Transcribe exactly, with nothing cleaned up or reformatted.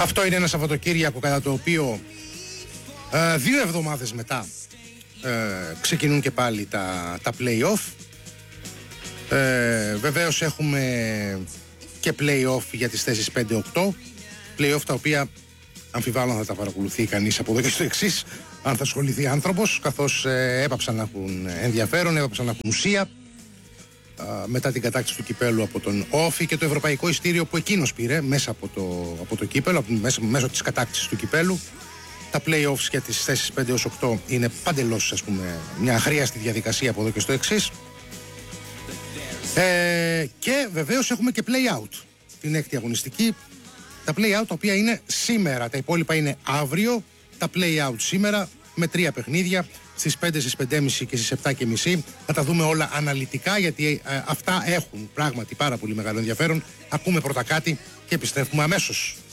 Αυτό είναι ένα Σαββατοκύριακο κατά το οποίο ε, δύο εβδομάδες μετά ε, ξεκινούν και πάλι τα, τα play-off. Ε, βεβαίως έχουμε και play-off για τις θέσεις πέντε οκτώ. Play-off τα οποία αμφιβάλλω αν θα τα παρακολουθεί κανείς από εδώ και στο εξής, αν θα ασχοληθεί άνθρωπος, καθώς ε, έπαψαν να έχουν ενδιαφέρον, έπαψαν να έχουν ουσία ε, μετά την κατάκτηση του κυπέλου από τον Όφη και το ευρωπαϊκό ειστήριο που εκείνος πήρε μέσα από το, από το κύπελο, από, μέσα, μέσω της κατάκτησης του κυπέλου. Τα play-offs για τις θέσεις πέντε έως οκτώ είναι παντελώς, ας πούμε, μια αχρίαστη διαδικασία από εδώ και στο εξής. Ε, και βεβαίως έχουμε και play-out, την έκτη αγωνιστική. Τα play-out τα οποία είναι σήμερα, τα υπόλοιπα είναι αύριο. Τα play-out σήμερα με τρία παιχνίδια στις πέντε, στις πέντε και μισή και στις επτά και μισή. Θα τα δούμε όλα αναλυτικά, γιατί ε, αυτά έχουν πράγματι πάρα πολύ μεγάλο ενδιαφέρον. Ακούμε πρώτα κάτι και επιστρέφουμε αμέσως.